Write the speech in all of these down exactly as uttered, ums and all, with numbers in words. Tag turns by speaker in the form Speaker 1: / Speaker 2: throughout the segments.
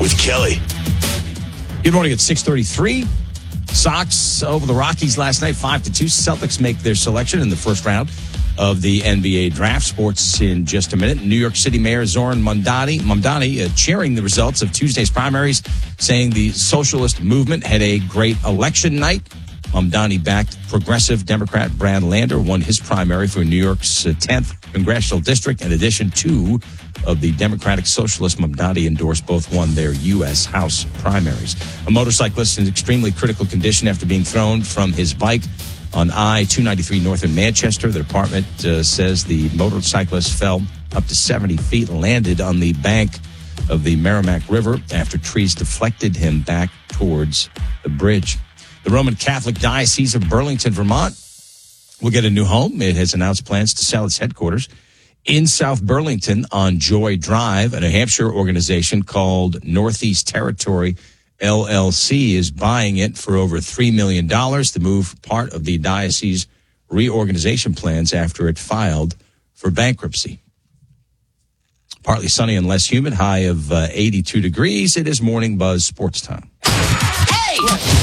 Speaker 1: with Kelly.
Speaker 2: Good morning at six thirty-three. Sox over the Rockies last night, five to two. Celtics make their selection in the first round of the N B A draft. Sports in just a minute. New York City Mayor Zoran Mamdani, Mamdani uh, cheering the results of Tuesday's primaries, saying the socialist movement had a great election night. Mamdani backed progressive Democrat Brad Lander, won his primary for New York's uh, tenth congressional district. In addition, two of the Democratic Socialist Mamdani endorsed both won their U S House primaries. A motorcyclist in extremely critical condition after being thrown from his bike on I two ninety-three north in Manchester. The department uh, says the motorcyclist fell up to seventy feet and landed on the bank of the Merrimack River after trees deflected him back towards the bridge. The Roman Catholic Diocese of Burlington, Vermont, will get a new home. It has announced plans to sell its headquarters in South Burlington on Joy Drive. A New Hampshire organization called Northeast Territory L L C is buying it for over three million dollars. The move, part of the diocese reorganization plans after it filed for bankruptcy. Partly sunny and less humid, high of uh, eighty-two degrees. It is Morning Buzz Sports Time. Hey!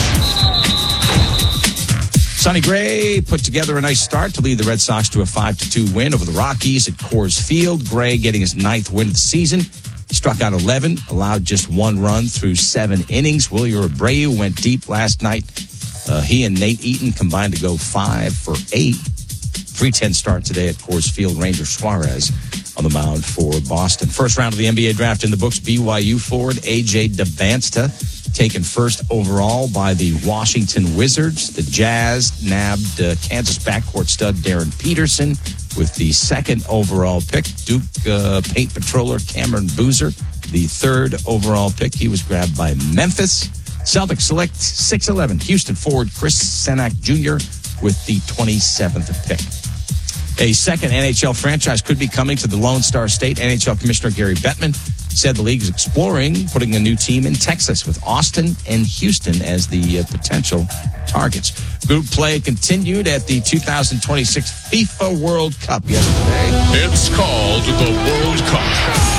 Speaker 2: Sonny Gray put together a nice start to lead the Red Sox to a five to two win over the Rockies at Coors Field. Gray getting his ninth win of the season. He struck out eleven, allowed just one run through seven innings. Wilyer Abreu went deep last night. Uh, he and Nate Eaton combined to go five for eight. three ten start today at Coors Field. Ranger Suarez on the mound for Boston. First round of the N B A draft in the books. B Y U forward A J Debansta taken first overall by the Washington Wizards. The Jazz nabbed uh, Kansas backcourt stud Darren Peterson with the second overall pick. Duke uh, paint patroller Cameron Boozer, the third overall pick. He was grabbed by Memphis. Celtics select six eleven Houston forward Chris Senak Junior with the twenty-seventh pick. A second N H L franchise could be coming to the Lone Star State. N H L Commissioner Gary Bettman said the league is exploring putting a new team in Texas with Austin and Houston as the uh, potential targets. Group play continued at the two thousand twenty-six FIFA World Cup yesterday.
Speaker 1: It's called the World Cup.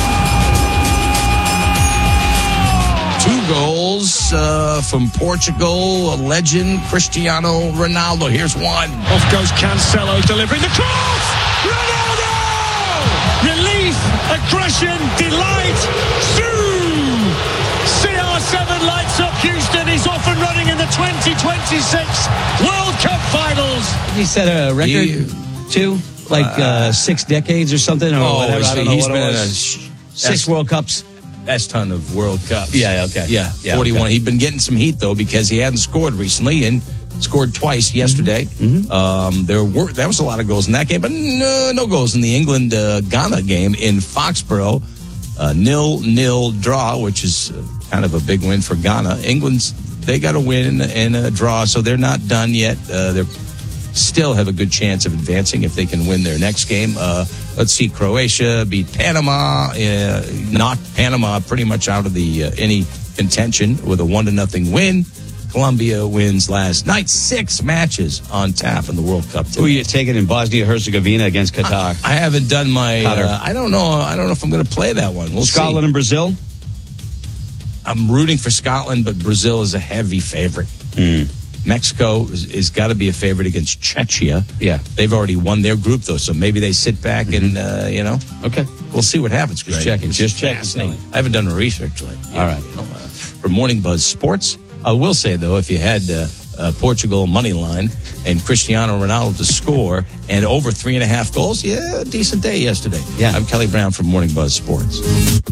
Speaker 2: Two goals uh, from Portugal, a legend, Cristiano Ronaldo. Here's one.
Speaker 3: Off goes Cancelo, delivering the cross! Ronaldo! Relief, aggression, delight. Zoom! C R seven lights up Houston. He's off and running in the twenty twenty-six World Cup Finals.
Speaker 4: He set a record,
Speaker 2: He-
Speaker 4: too? Like uh, uh, six decades or something? Or
Speaker 2: Oh,
Speaker 4: whatever. I don't know
Speaker 2: he's
Speaker 4: what it
Speaker 2: been in a
Speaker 4: was.
Speaker 2: sh-
Speaker 4: Six World Cups.
Speaker 2: best ton of World Cups.
Speaker 4: Yeah, okay.
Speaker 2: Yeah,
Speaker 4: Yeah,
Speaker 2: forty-one.
Speaker 4: okay.
Speaker 2: He'd been getting some heat, though, because he hadn't scored recently and scored twice yesterday.
Speaker 4: Mm-hmm.
Speaker 2: Um, there were That was a lot of goals in that game, but no, no goals in the England-Ghana uh, game in Foxborough. Uh, nil-nil draw, which is uh, kind of a big win for Ghana. England's, they got a win and a draw, so they're not done yet. Uh, they're still have a good chance of advancing if they can win their next game. Uh, let's see, Croatia beat Panama, uh, knocked Panama pretty much out of the uh, any contention with a one to nothing win. Colombia wins last night. Six matches on tap in the World Cup today.
Speaker 4: Who are you taking in Bosnia-Herzegovina against Qatar?
Speaker 2: I haven't done my.
Speaker 4: Qatar.
Speaker 2: Uh, I don't know. I don't know if I'm going to play that one. We'll
Speaker 4: Scotland
Speaker 2: see.
Speaker 4: and Brazil?
Speaker 2: I'm rooting for Scotland, but Brazil is a heavy favorite.
Speaker 4: Mm.
Speaker 2: Mexico is, is got to be a favorite against Czechia.
Speaker 4: Yeah.
Speaker 2: They've already won their group, though, so maybe they sit back
Speaker 4: Mm-hmm.
Speaker 2: and, uh, you know,
Speaker 4: Okay.
Speaker 2: we'll see what happens. Just
Speaker 4: Right.
Speaker 2: checking.
Speaker 4: Just checking.
Speaker 2: Fascinating. I haven't done the research. Like,
Speaker 4: All right.
Speaker 2: You know, uh, for Morning Buzz Sports, I will say, though, if you had uh, uh, Portugal money line and Cristiano Ronaldo to score and over three and a half goals, yeah, decent day yesterday.
Speaker 4: Yeah.
Speaker 2: I'm Kelly Brown from Morning Buzz Sports.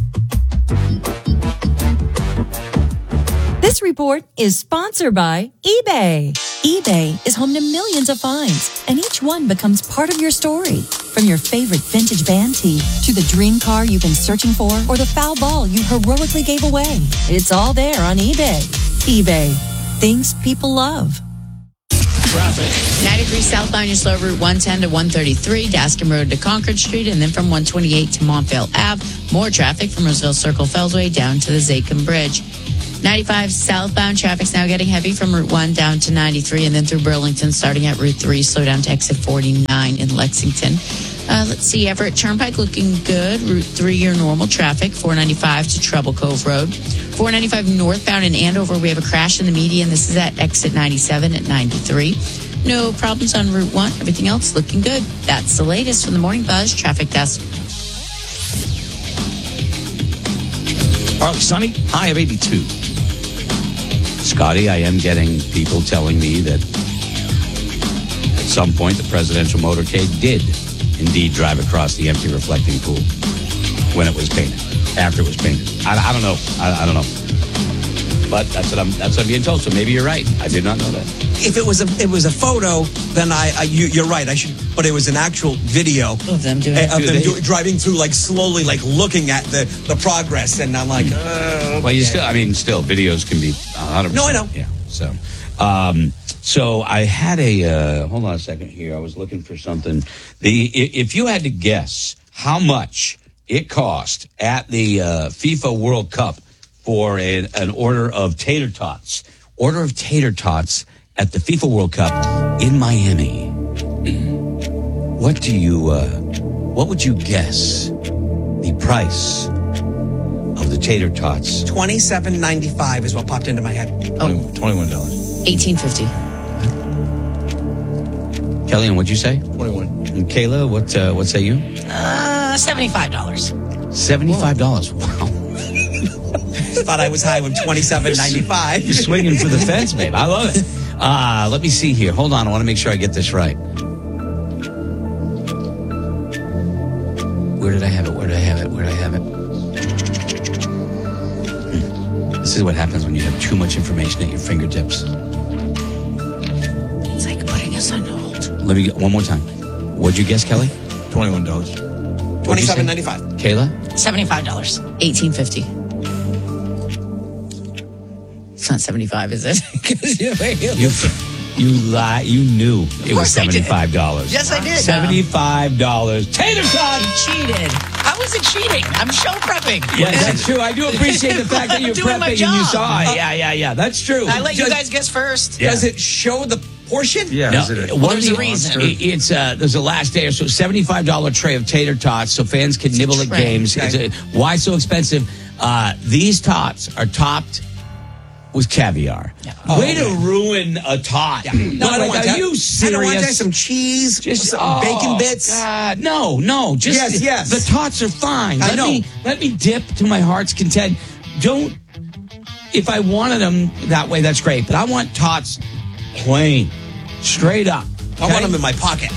Speaker 5: This report is sponsored by eBay. eBay is home to millions of finds, and each one becomes part of your story. From your favorite vintage band tee to the dream car you've been searching for or the foul ball you heroically gave away. It's all there on eBay. eBay. Things people love.
Speaker 6: ninety-three southbound, your slow route one ten to one thirty-three, Daskin Road to Concord Street, and then from one twenty-eight to Montvale Ave. More traffic from Roseville Circle Feldway down to the Zachem Bridge. ninety-five southbound traffic's now getting heavy from Route one down to ninety-three and then through Burlington starting at Route three. Slow down to exit forty-nine in Lexington. Uh, let's see, Everett Turnpike looking good. Route three, your normal traffic. four ninety-five to Treble Cove Road. four ninety-five northbound in Andover, we have a crash in the median. This is at exit ninety-seven at ninety-three. No problems on Route one. Everything else looking good. That's the latest from the Morning Buzz Traffic Desk.
Speaker 2: Partly sunny, high of eighty-two.
Speaker 4: Scotty, I am getting people telling me that at some point the presidential motorcade did indeed drive across the empty reflecting pool when it was painted, after it was painted. I, I don't know. I, I don't know. But that's what I'm that's what I'm being told. So maybe you're right. I did not know that.
Speaker 7: If it was a it was a photo, then I, I you, you're right. I should. But it was an actual video
Speaker 6: Of them doing
Speaker 7: uh, of
Speaker 6: it.
Speaker 7: them do, driving through, like slowly, like looking at the, the progress, and I'm like, uh,
Speaker 4: Well, you still, I mean, still, videos can be one hundred percent.
Speaker 7: No, I know.
Speaker 4: Yeah. So, um, so I had a, uh, hold on a second here. I was looking for something. The, i- if you had to guess how much it cost at the, uh, FIFA World Cup for an, an order of tater tots, order of tater tots at the FIFA World Cup in Miami, what do you, uh, what would you guess the price of the tater tots?
Speaker 7: twenty-seven ninety-five is what popped into my head.
Speaker 2: twenty-one dollars.
Speaker 6: eighteen fifty.
Speaker 4: Kellyanne, what'd you say?
Speaker 2: twenty-one.
Speaker 4: And Kayla, what uh, what say you?
Speaker 8: Uh, seventy-five dollars.
Speaker 4: Seventy-five dollars. Wow,
Speaker 7: Thought I was high with twenty-seven ninety-five.
Speaker 4: you're swinging for the fence, babe. I love it. Uh, let me see here. Hold on, I want to make sure I get this right. Where did I have it? Where did I have it? Where did I have it? Hmm. This is what happens when you have too much information at your fingertips.
Speaker 8: It's like putting us on hold.
Speaker 4: Let me get one more time. What'd you guess, Kelly?
Speaker 2: twenty-one dollars.
Speaker 7: twenty-seven ninety-five.
Speaker 4: Kayla?
Speaker 8: seventy-five dollars.
Speaker 6: eighteen fifty. It's not seventy-five, is it? 'Cause you-
Speaker 4: You, you lie. You knew it was
Speaker 8: course I did.
Speaker 4: seventy-five dollars.
Speaker 8: Yes, I did.
Speaker 4: Seventy-five dollars. Tater tot.
Speaker 8: Cheated. How is it cheating? I'm show prepping.
Speaker 4: Yeah, that's true. I do appreciate the fact that you're
Speaker 8: Doing my
Speaker 4: prepping and you
Speaker 8: job.
Speaker 4: saw it. Yeah, yeah, yeah. That's true.
Speaker 8: I let you
Speaker 7: Does-
Speaker 8: guys guess first.
Speaker 4: Yeah.
Speaker 7: Does it show the portion?
Speaker 2: Yeah.
Speaker 4: No,
Speaker 2: is it a-
Speaker 4: one
Speaker 8: there's
Speaker 4: of
Speaker 8: a
Speaker 4: the-
Speaker 8: reason.
Speaker 4: it- It's uh, there's a last day or so seventy-five dollars tray of tater tots so fans can nibble at
Speaker 6: tray.
Speaker 4: games. It's a, why so expensive? Uh, these tots are topped with caviar.
Speaker 7: Oh,
Speaker 4: Way
Speaker 7: okay.
Speaker 4: to ruin a tot.
Speaker 7: Yeah. No, I don't
Speaker 4: Like,
Speaker 7: want
Speaker 4: are
Speaker 7: that.
Speaker 4: you
Speaker 7: I don't want that.
Speaker 4: serious?
Speaker 7: Some cheese,
Speaker 4: Just
Speaker 7: some
Speaker 4: oh,
Speaker 7: bacon bits.
Speaker 4: God, no, no. Just
Speaker 7: Yes, yes.
Speaker 4: The tots are fine.
Speaker 7: I
Speaker 4: let
Speaker 7: know.
Speaker 4: Me, let me dip to my heart's content. Don't. If I wanted them that way, that's great. But I want tots plain, straight up.
Speaker 7: I want them in my pocket.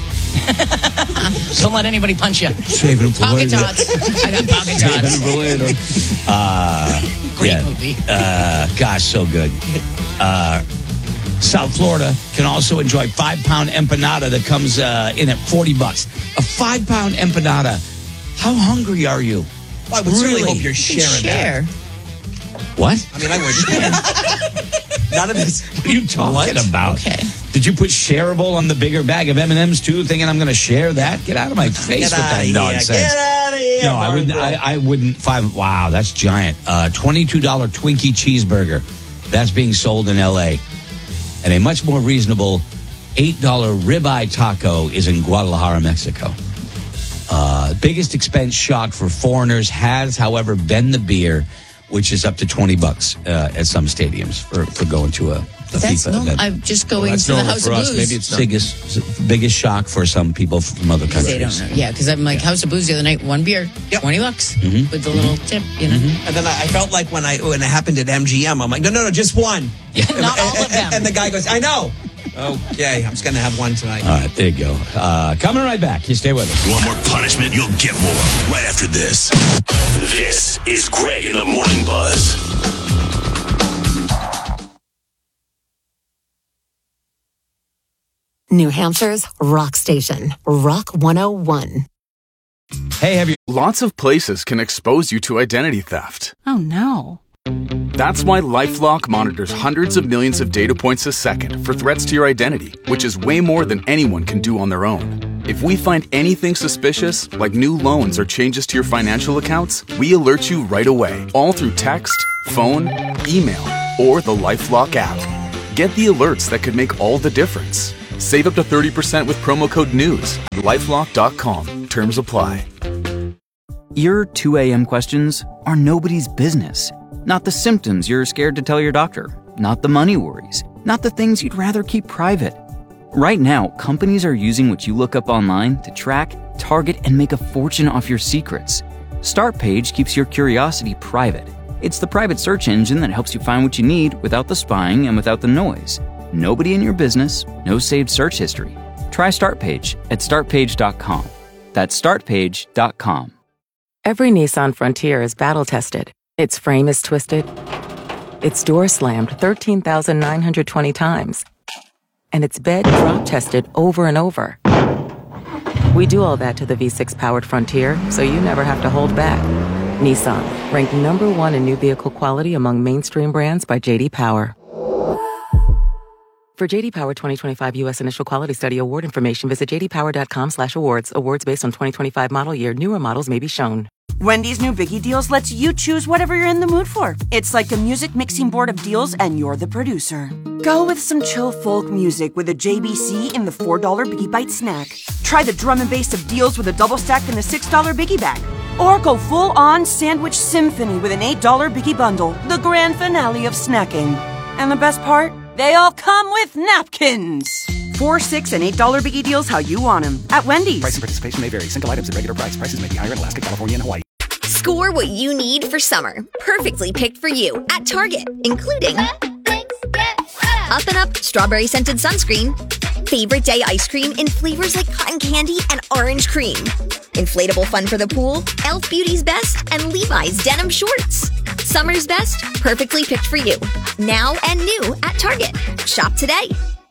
Speaker 8: Don't let anybody punch you.
Speaker 4: Saving them for
Speaker 6: Pocket
Speaker 4: later.
Speaker 6: tots. I got pocket
Speaker 4: Saving
Speaker 6: tots.
Speaker 4: them for later. Uh,
Speaker 8: Great
Speaker 4: yeah.
Speaker 8: movie.
Speaker 4: Uh, gosh, so good. Uh, South Florida can also enjoy five pound empanada that comes uh, in at forty bucks. A five pound empanada. How hungry are you?
Speaker 7: Well, I would certainly
Speaker 4: Really?
Speaker 7: hope you're sharing
Speaker 6: Share.
Speaker 7: that.
Speaker 4: What?
Speaker 7: I mean, I would. None of this.
Speaker 4: What are you talking about?
Speaker 6: Okay.
Speaker 4: Did you put shareable on the bigger bag of M and M's too, thinking I'm going to share that? Get out of my face
Speaker 7: Get
Speaker 4: with
Speaker 7: outta
Speaker 4: that
Speaker 7: here.
Speaker 4: nonsense.
Speaker 7: Get out of here.
Speaker 4: No, I
Speaker 7: Mark
Speaker 4: wouldn't.
Speaker 7: Bro.
Speaker 4: I, I wouldn't. Five. Wow, that's giant. Uh, Twenty-two dollar Twinkie cheeseburger. That's being sold in L A. And a much more reasonable eight dollar ribeye taco is in Guadalajara, Mexico. Uh, biggest expense shock for foreigners has, however, been the beer, which is up to twenty bucks uh, at some stadiums for, for going to a, a
Speaker 6: That's
Speaker 4: FIFA
Speaker 6: normal.
Speaker 4: event.
Speaker 6: I'm just going
Speaker 2: that's
Speaker 6: to the
Speaker 2: normal
Speaker 6: House
Speaker 2: for
Speaker 6: of
Speaker 2: us.
Speaker 6: Blues.
Speaker 2: Maybe it's not.
Speaker 4: biggest biggest shock for some people from other countries.
Speaker 6: They don't know. Yeah, because I'm like House of Blues the other night, one beer,
Speaker 7: Yep.
Speaker 6: twenty bucks
Speaker 4: Mm-hmm.
Speaker 6: with the little tip, you know.
Speaker 7: And then I, I felt like when I when it happened at M G M, I'm like, no, no, no, just one.
Speaker 8: Not all of them.
Speaker 7: And, and the guy goes, I know. Okay, I'm just gonna have one tonight.
Speaker 4: All right, there you go. Uh, coming right back. You stay with us.
Speaker 1: You want more punishment? You'll get more right after this. This is Greg in the Morning Buzz.
Speaker 9: New Hampshire's rock station, Rock one oh one.
Speaker 4: Hey, have you?
Speaker 10: Lots of places can expose you to identity theft.
Speaker 11: Oh no.
Speaker 10: That's why LifeLock monitors hundreds of millions of data points a second for threats to your identity, which is way more than anyone can do on their own. If we find anything suspicious, like new loans or changes to your financial accounts, we alert you right away, all through text, phone, email, or the LifeLock app. Get the alerts that could make all the difference. Save up to thirty percent with promo code NEWS at lifelock dot com. Terms apply.
Speaker 11: Your two a.m. questions are nobody's business. Not the symptoms you're scared to tell your doctor. Not the money worries. Not the things you'd rather keep private. Right now, companies are using what you look up online to track, target, and make a fortune off your secrets. StartPage keeps your curiosity private. It's the private search engine that helps you find what you need without the spying and without the noise. Nobody in your business, no saved search history. Try StartPage at start page dot com. That's start page dot com.
Speaker 12: Every Nissan Frontier is battle-tested. Its frame is twisted. Its door slammed thirteen thousand nine hundred twenty times. And its bed drop-tested over and over. We do all that to the V six powered Frontier, so you never have to hold back. Nissan, ranked number one in new vehicle quality among mainstream brands by J D Power. For J D Power twenty twenty-five U S Initial Quality Study award information, visit j d power dot com slash awards. Awards based on twenty twenty-five model year. Newer models may be shown.
Speaker 13: Wendy's new Biggie Deals lets you choose whatever you're in the mood for. It's like a music mixing board of deals, and you're the producer. Go with some chill folk music with a J B C in the four dollar Biggie Bite snack. Try the drum and bass of deals with a double stack in the six dollar Biggie Bag. Or go full-on sandwich symphony with an eight dollar Biggie Bundle, the grand finale of snacking. And the best part? They all come with napkins. Four, six, and eight dollar Biggie Deals how you want them at Wendy's.
Speaker 14: Price and participation may vary. Single items at regular price. Prices may be higher in Alaska, California, and Hawaii.
Speaker 15: Score what you need for summer. Perfectly picked for you at Target, including Up and Up Strawberry Scented Sunscreen, Favorite Day Ice Cream in flavors like cotton candy and orange cream, inflatable fun for the pool, e l f Beauty's Best, and Levi's Denim Shorts. Summer's best, perfectly picked for you. Now and new at Target. Shop today.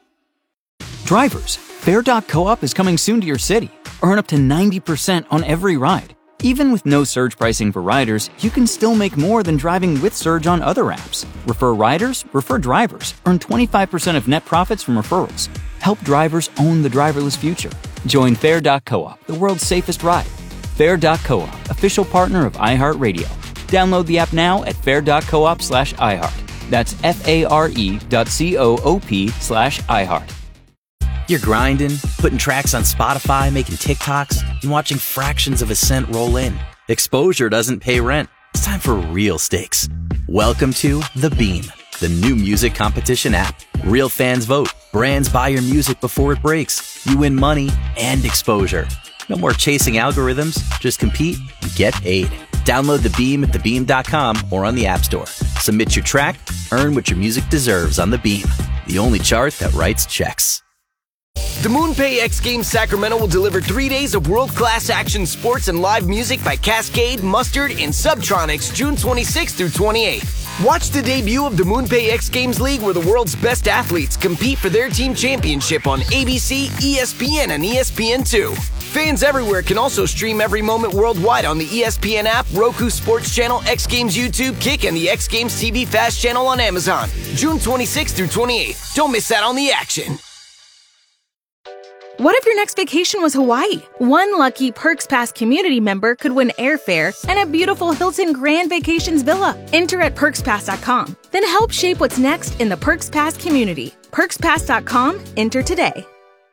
Speaker 11: Drivers, Fair dot coop is coming soon to your city. Earn up to ninety percent on every ride. Even with no surge pricing for riders, you can still make more than driving with Surge on other apps. Refer riders, refer drivers. Earn twenty-five percent of net profits from referrals. Help drivers own the driverless future. Join Fair dot coop, the world's safest ride. Fair dot coop, official partner of iHeartRadio. Download the app now at fair dot coop slash iHeart. That's F-A-R-E dot C-O-O-P slash iHeart.
Speaker 16: You're grinding, putting tracks on Spotify, making TikToks, and watching fractions of a cent roll in. Exposure doesn't pay rent. It's time for real stakes. Welcome to The Beam, the new music competition app. Real fans vote. Brands buy your music before it breaks. You win money and exposure. No more chasing algorithms. Just compete and get paid. Download The Beam at the beam dot com or on the App Store. Submit your track, earn what your music deserves on The Beam, the only chart that writes checks.
Speaker 17: The MoonPay X Games Sacramento will deliver three days of world-class action sports and live music by Cascade, Mustard, and Subtronics June twenty-sixth through twenty-eighth. Watch the debut of the MoonPay X Games League, where the world's best athletes compete for their team championship on A B C, E S P N, and E S P N two. Fans everywhere can also stream every moment worldwide on the E S P N app, Roku Sports Channel, X Games YouTube, Kick, and the X Games T V Fast Channel on Amazon. June twenty-sixth through twenty-eighth. Don't miss out on the action.
Speaker 18: What if your next vacation was Hawaii? One lucky Perks Pass community member could win airfare and a beautiful Hilton Grand Vacations villa. Enter at perks pass dot com. Then help shape what's next in the Perks Pass community. perks pass dot com. Enter today.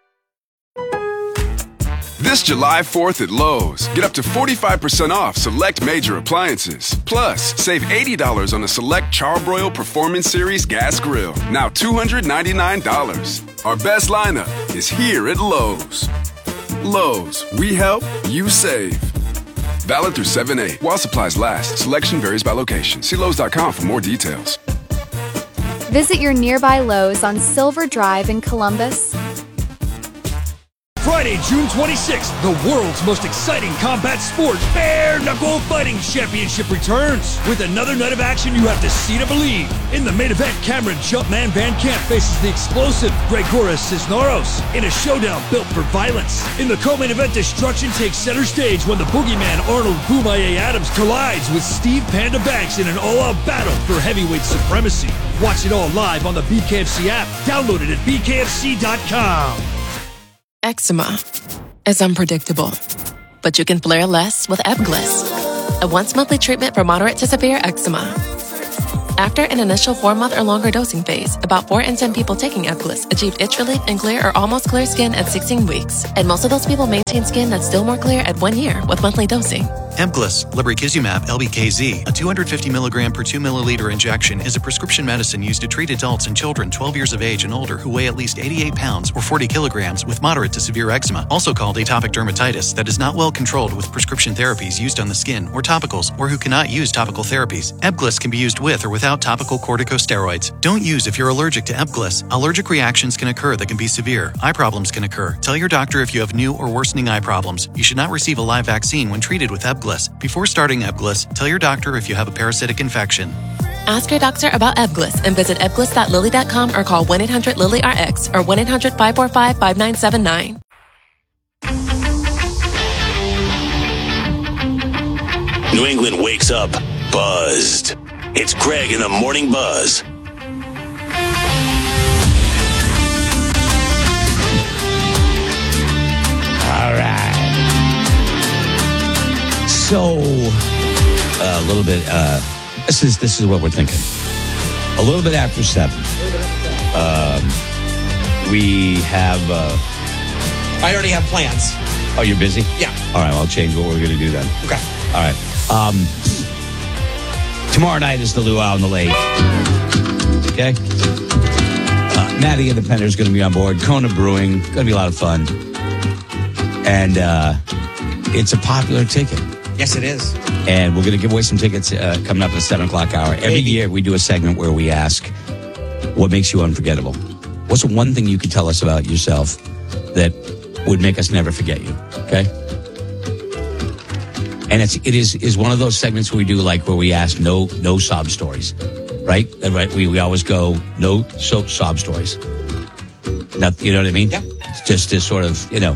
Speaker 19: This July fourth at Lowe's, get up to forty-five percent off select major appliances. Plus, save eighty dollars on the select Charbroil Performance Series gas grill, now two hundred ninety-nine dollars. Our best lineup is here at Lowe's. Lowe's, we help, you save. Valid through seven eight. While supplies last, selection varies by location. See Lowe's dot com for more details.
Speaker 20: Visit your nearby Lowe's on Silver Drive in Columbus.
Speaker 3: Friday, June twenty-sixth, the world's most exciting combat sport, Bare Knuckle Fighting Championship returns. With another night of action you have to see to believe. In the main event, Cameron Jumpman Van Camp faces the explosive Gregoras Cisneros in a showdown built for violence. In the co-main event, destruction takes center stage when the boogeyman Arnold Boomaye Adams collides with Steve Panda Banks in an all-out battle for heavyweight supremacy. Watch it all live on the B K F C app. Download it at b k f c dot com.
Speaker 21: Eczema is unpredictable, but you can flare less with Ebglyss, a once-monthly treatment for moderate to severe eczema. After an initial four-month or longer dosing phase, about four in ten people taking Ebglyss achieved itch relief and clear or almost clear skin at sixteen weeks. And most of those people maintain skin that's still more clear at one year with monthly dosing.
Speaker 5: Ebglyss, lebrikizumab L B K Z, a two hundred fifty milligram per two milliliter injection, is a prescription medicine used to treat adults and children twelve years of age and older who weigh at least eighty-eight pounds or forty kilograms with moderate to severe eczema, also called atopic dermatitis, that is not well controlled with prescription therapies used on the skin or topicals, or who cannot use topical therapies. Ebglyss can be used with or without topical corticosteroids. Don't use if you're allergic to Ebglyss. Allergic reactions can occur that can be severe. Eye problems can occur. Tell your doctor if you have new or worsening eye problems. You should not receive a live vaccine when treated with Ebglyss. Before starting Ebglyss, tell your doctor if you have a parasitic infection.
Speaker 21: Ask your doctor about Ebglyss and visit ebglyss dot lilly dot com or call one eight hundred lilly R X or one eight hundred five four five five nine seven nine.
Speaker 1: New England wakes up buzzed. It's Greg in the Morning Buzz.
Speaker 2: All right. So, a little bit, uh, this is this is what we're thinking. A little bit after seven. Um, we have... Uh,
Speaker 7: I already have plans.
Speaker 2: Oh, you're busy?
Speaker 7: Yeah.
Speaker 2: All right, well, I'll change what we're going to do then.
Speaker 7: Okay.
Speaker 2: All right. Um, tomorrow night is the Luau and the Lake. Okay? Uh, Maddie and the Penner is going to be on board. Kona Brewing. Going to be a lot of fun. And uh, it's a popular ticket.
Speaker 7: Yes, it is.
Speaker 2: And we're going to give away some tickets uh, coming up at the seven o'clock hour. Every
Speaker 7: Maybe.
Speaker 2: year we do a segment where we ask, what makes you unforgettable? What's the one thing you could tell us about yourself that would make us never forget you? Okay? And it's, it is, is one of those segments where we do like where we ask no no sob stories. Right? Right? We, we always go, no so, sob stories. Now, you know what I mean?
Speaker 7: Yeah.
Speaker 2: It's just to sort of, you know,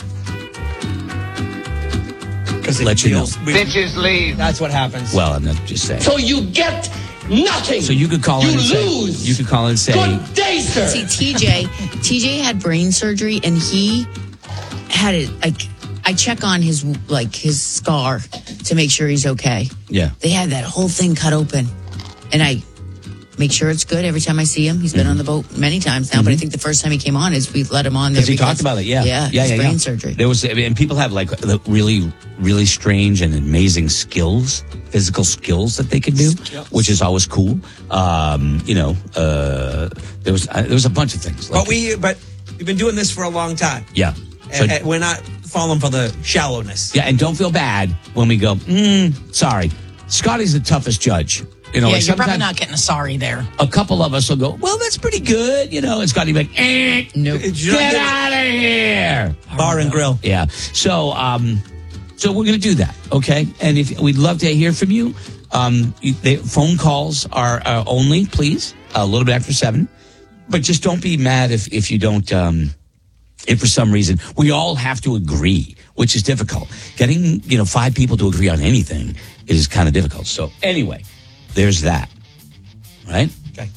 Speaker 2: let you know.
Speaker 7: Bitches leave. That's what happens.
Speaker 2: Well, I'm not just saying.
Speaker 22: So you get nothing.
Speaker 2: So you could call
Speaker 22: you
Speaker 2: in and
Speaker 22: lose.
Speaker 2: say, you could call in and say,
Speaker 22: Good day, sir.
Speaker 6: See, T J, T J had brain surgery, and he had it. Like, I check on his like his scar to make sure he's okay.
Speaker 2: Yeah.
Speaker 6: They had that whole thing cut open, and I make sure it's good every time I see him. He's been
Speaker 2: Mm-hmm.
Speaker 6: on the boat many times now, but I think the first time he came on is we let him on there
Speaker 2: Because he talked about it, yeah,
Speaker 6: yeah,
Speaker 2: yeah,
Speaker 6: his
Speaker 2: yeah,
Speaker 6: brain
Speaker 2: yeah.
Speaker 6: surgery.
Speaker 2: There was, I mean, and people have like the really, really strange and amazing skills, physical skills that they can do,
Speaker 7: Skills.
Speaker 2: which is always cool. Um, you know, uh, there was uh, there was a bunch of things. Like,
Speaker 7: But we, but we've been doing this for a long time.
Speaker 2: yeah, so,
Speaker 7: And, and we're not falling for the shallowness.
Speaker 2: yeah, and don't feel bad when we go. Mm, sorry, Scotty's the toughest judge. You know,
Speaker 8: yeah,
Speaker 2: like
Speaker 8: you're probably
Speaker 2: sometimes
Speaker 8: not getting a sorry there.
Speaker 2: a couple of us will go, well, that's pretty good, you know, and Scotty be like, eh,
Speaker 6: Nope.
Speaker 2: get out of here.
Speaker 7: Bar and grill.
Speaker 2: Yeah. So, um, so we're going to do that. Okay. And if we'd love to hear from you, um, you, they, phone calls are uh, only, please, a little bit after seven, but just don't be mad if, if you don't, um, if for some reason we all have to agree, which is difficult. Getting, you know, five people to agree on anything is kind of difficult. So anyway, there's that. Right?
Speaker 7: Okay.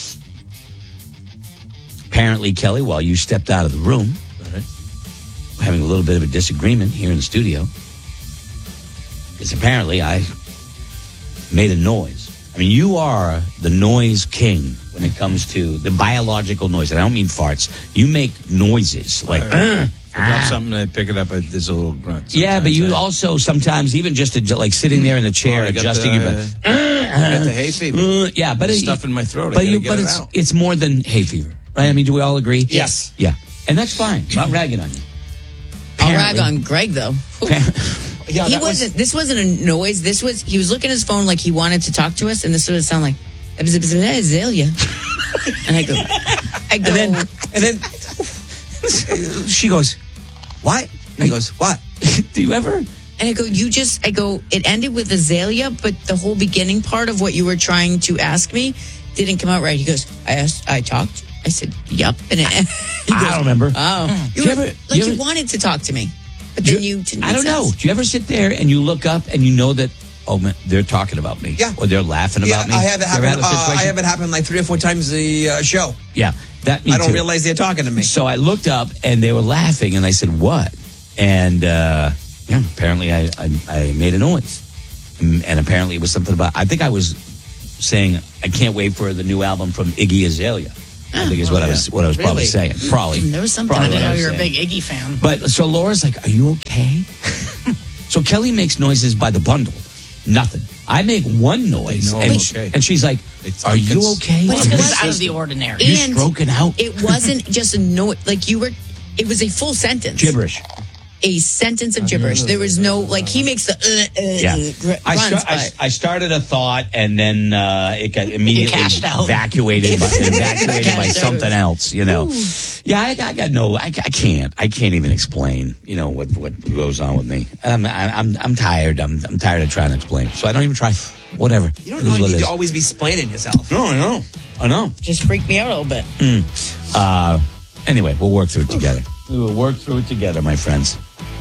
Speaker 2: Apparently, Kelly, while you stepped out of the room, we're having a little bit of a disagreement here in the studio. Because apparently I made a noise. I mean, you are the noise king when it comes to the biological noise. And I don't mean farts. You make noises like...
Speaker 23: Uh, Forgot something, I pick it up. There's a little grunt.
Speaker 2: Yeah, but you
Speaker 23: I-
Speaker 2: also sometimes, even just to, like sitting there in the chair,
Speaker 23: Oh, I got
Speaker 2: adjusting
Speaker 23: the-
Speaker 2: your breath.
Speaker 23: I got the hay fever.
Speaker 2: Uh, yeah, but
Speaker 23: There's
Speaker 2: it,
Speaker 23: stuff in my throat. I
Speaker 2: But,
Speaker 23: gotta
Speaker 2: you,
Speaker 23: get
Speaker 2: but
Speaker 23: it
Speaker 2: it's
Speaker 23: out.
Speaker 2: it's more than hay fever, right? I mean, do we all agree?
Speaker 7: Yes.
Speaker 2: Yeah, and that's fine. I'm not ragging on you.
Speaker 6: I'll rag on Greg though.
Speaker 7: Yeah,
Speaker 6: he
Speaker 7: that was-
Speaker 6: wasn't. This wasn't a noise. This was. He was looking at his phone like he wanted to talk to us, and this would sound like Azalea. And I go, I go,
Speaker 7: And then, and then she goes, what? And he goes, what?
Speaker 2: Do you ever?
Speaker 6: and I go. You just. I go. It ended with Azalea, but the whole beginning part of what you were trying to ask me didn't come out right. He goes. I asked. I talked. I said, "Yup." And it, he goes,
Speaker 2: I don't remember.
Speaker 6: Oh, you
Speaker 2: Do you
Speaker 6: were,
Speaker 2: ever-
Speaker 6: like
Speaker 2: you
Speaker 6: you,
Speaker 2: ever-
Speaker 6: wanted to talk to me, but then you. didn't
Speaker 2: I
Speaker 6: make
Speaker 2: don't know.
Speaker 6: sense.
Speaker 2: Do you ever sit there and you look up and you know that, oh, man, they're talking about me?
Speaker 7: Yeah.
Speaker 2: Or they're laughing
Speaker 7: Yeah,
Speaker 2: about me?
Speaker 7: I have it
Speaker 2: You ever
Speaker 7: happen.
Speaker 2: had a
Speaker 7: Uh, I
Speaker 2: situation?
Speaker 7: have it happen like three or four times a uh, show.
Speaker 2: Yeah. That, me
Speaker 7: I don't
Speaker 2: too.
Speaker 7: realize they're talking to me.
Speaker 2: So I looked up and they were laughing and I said, what? And uh, yeah, apparently I, I, I made a noise. Mm, And apparently it was something about, I think I was saying, I can't wait for the new album from Iggy Azalea. I think is what I was what I was probably
Speaker 8: Really?
Speaker 2: saying. Probably.
Speaker 8: There was something.
Speaker 2: Probably
Speaker 8: I didn't
Speaker 2: what
Speaker 8: know
Speaker 2: was
Speaker 8: you were a
Speaker 2: saying.
Speaker 8: big Iggy fan.
Speaker 2: But so Laura's like, are you okay? So Kelly makes noises by the bundle. Nothing. I make one noise.
Speaker 23: know
Speaker 2: And,
Speaker 23: I'm
Speaker 2: she-
Speaker 23: okay.
Speaker 2: and she's like,
Speaker 23: It's
Speaker 2: are you
Speaker 23: incons-
Speaker 2: okay?
Speaker 8: But
Speaker 2: I'm
Speaker 8: it was
Speaker 2: like,
Speaker 8: out of the ordinary.
Speaker 2: You're
Speaker 6: And
Speaker 2: stroking out.
Speaker 6: It wasn't just a noise. Like you were, it was a full sentence.
Speaker 2: Gibberish.
Speaker 6: A sentence of gibberish. There was no, like, he makes the, uh, uh,
Speaker 2: Yeah.
Speaker 6: uh, gr-
Speaker 2: I,
Speaker 6: grunts,
Speaker 2: start, I,
Speaker 6: but-
Speaker 2: I started a thought and then uh, it got immediately
Speaker 8: cashed out.
Speaker 2: evacuated by, evacuated by
Speaker 6: Cashed out.
Speaker 2: something else, you know. Yeah, I, I got no, I, I can't, I can't even explain, you know, what, what goes on with me. I'm, I'm, I'm tired. I'm, I'm tired of trying to explain. So I don't even try. Whatever.
Speaker 7: You don't
Speaker 2: It is
Speaker 7: know you
Speaker 2: what it
Speaker 7: need
Speaker 2: is.
Speaker 7: to always be explaining yourself.
Speaker 2: No, I know. I know.
Speaker 6: just freaked me out a little bit.
Speaker 2: Mm. Uh, anyway, we'll work through it together. We will work through it together, my friends.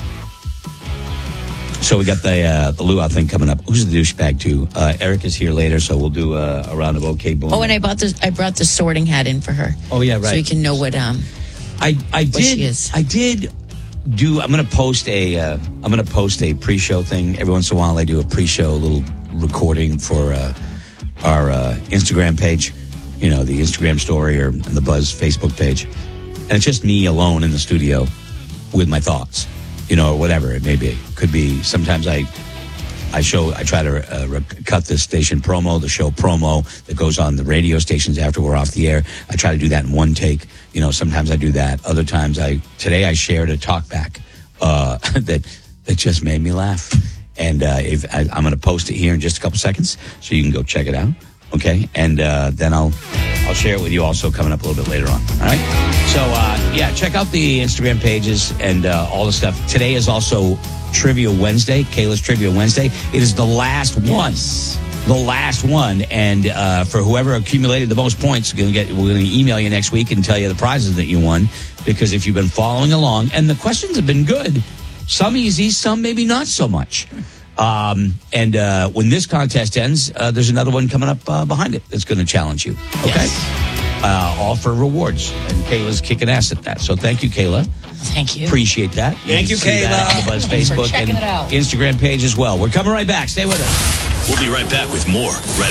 Speaker 2: So we got the uh, the luau thing coming up. Who's the douchebag too? Uh, Eric is here later, so we'll do uh, a round of OK Boom.
Speaker 6: Oh, and I bought this, I brought the sorting hat in for her.
Speaker 2: Oh, yeah, right.
Speaker 6: So you can know what, um,
Speaker 2: I I
Speaker 6: what she
Speaker 2: did
Speaker 6: is.
Speaker 2: I did do. I'm gonna post a uh, I'm gonna post a pre-show thing every once in a while. I do a pre-show little recording for uh, our uh, Instagram page. You know, the Instagram story or the Buzz Facebook page, and it's just me alone in the studio with my thoughts. You know, or whatever it may be. Could be. Sometimes I, I show. I try to uh, rec- cut the station promo, the show promo that goes on the radio stations after we're off the air. I try to do that in one take. You know, sometimes I do that. Other times, I today I shared a talkback uh, that that just made me laugh. And uh, if I, I'm going to post it here in just a couple seconds, so you can go check it out. Okay, and uh, then I'll I'll share it with you also coming up a little bit later on. All right. So uh, yeah, check out the Instagram pages and uh, all the stuff. Today is also Trivia Wednesday, Kayla's Trivia Wednesday. It is the last one, the last one, and uh, for whoever accumulated the most points, we're gonna get we're gonna email you next week and tell you the prizes that you won. Because if you've been following along, and the questions have been good, some easy, some maybe not so much. Um, and uh, when this contest ends, uh, there's another one coming up uh, behind it that's going to challenge you. Okay, yes. uh, all for rewards, and Kayla's kicking ass at that. So thank you, Kayla.
Speaker 8: Thank you.
Speaker 2: Appreciate that.
Speaker 7: Thank you,
Speaker 2: can see that on the Buzz
Speaker 8: Thanks for
Speaker 2: Facebook
Speaker 8: checking
Speaker 2: and
Speaker 8: it out.
Speaker 2: Instagram page as well. We're coming right back. Stay with us.
Speaker 1: We'll be right back with more right